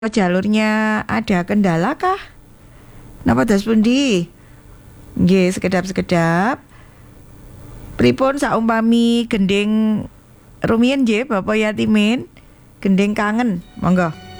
jalurnya ada kendala kah? Napa das pundi? Nggih, sekedap-sekedap. Pripun saumpami gending rumiyin nggih Bapak Yatimin? Gending kangen, monggo.